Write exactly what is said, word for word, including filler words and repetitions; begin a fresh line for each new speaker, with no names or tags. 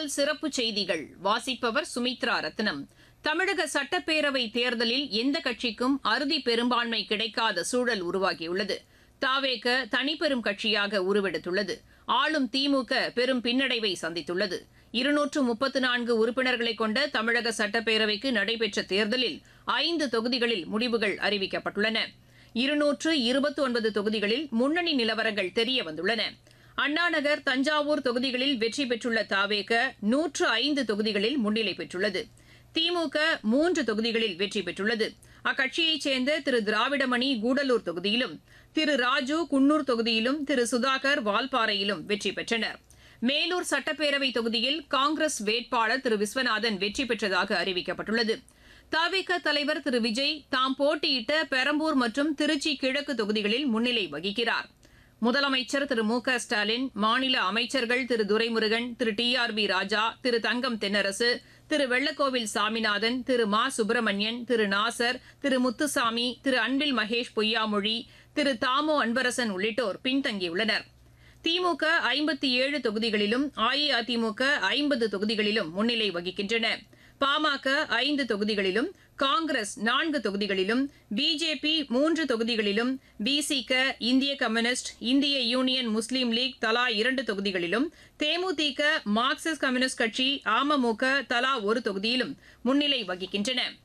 முதல் சிறப்பு செய்திகள் வாசிப்பவர் சுமித்ரா ரத்னம். தமிழக சட்டப்பேரவை தேர்தலில் எந்த கட்சிக்கும் அறுதி பெரும்பான்மை கிடைக்காத சூழல் உருவாகியுள்ளது. தாவேக தனிப்பெரும் கட்சியாக உருவெடுத்துள்ளது. ஆளும் திமுக பெரும் பின்னடைவை சந்தித்துள்ளது. இருநூற்று முப்பத்து நான்கு உறுப்பினர்களை கொண்ட தமிழக சட்டப்பேரவைக்கு நடைபெற்ற தேர்தலில் ஐந்து தொகுதிகளில் முடிவுகள் அறிவிக்கப்பட்டுள்ளன. இருநூற்று இருபத்தி ஒன்பது தொகுதிகளில் முன்னணி நிலவரங்கள் தெரியவந்துள்ளன. அண்ணாநகர், தஞ்சாவூர் தொகுதிகளில் வெற்றி பெற்றுள்ள தாவேக நூற்று ஐந்து தொகுதிகளில் முன்னிலை பெற்றுள்ளது. திமுக மூன்று தொகுதிகளில் வெற்றி பெற்றுள்ளது. அக்கட்சியைச் சேர்ந்த திரு திராவிடமணி கூடலூர் தொகுதியிலும், திரு ராஜு குன்னூர் தொகுதியிலும், திரு சுதாகர் வால்பாறையிலும் வெற்றி பெற்றனர். மேலூர் சட்டப்பேரவை தொகுதியில் காங்கிரஸ் வேட்பாளர் திரு விஸ்வநாதன் வெற்றி பெற்றதாக அறிவிக்கப்பட்டுள்ளது. தவிக தலைவர் திரு விஜய் தாம் போட்டியிட்ட பெரம்பூர் மற்றும் திருச்சி கிழக்கு தொகுதிகளில் முன்னிலை வகிக்கிறார். முதலமைச்சர் திரு மு க ஸ்டாலின், மாநில அமைச்சர்கள் திரு துரைமுருகன், திரு டி ஆர் பி ராஜா, திரு தங்கம் தென்னரசு, திரு வெள்ளக்கோவில் சாமிநாதன், திரு மா சுப்பிரமணியன், திரு நாசர், திரு முத்துசாமி, திரு அன்பில் மகேஷ் பொய்யாமொழி, திரு தாமோ அன்பரசன் உள்ளிட்டோர் பின்தங்கியுள்ளனர். திமுக ஐம்பத்தி ஏழு தொகுதிகளிலும், அஇஅதிமுக ஐம்பது தொகுதிகளிலும் முன்னிலை வகிக்கின்றன. பாமக ஐந்து தொகுதிகளிலும், காங்கிரஸ் நான்கு தொகுதிகளிலும், பிஜேபி மூன்று தொகுதிகளிலும், பிசிக, இந்திய கம்யூனிஸ்ட், இந்திய யூனியன் முஸ்லீம் லீக் தலா இரண்டு தொகுதிகளிலும், தேமுதிக, மார்க்சிஸ்ட் கம்யூனிஸ்ட் கட்சி, அமமுக தலா ஒரு தொகுதியிலும் முன்னிலை வகிக்கின்றன.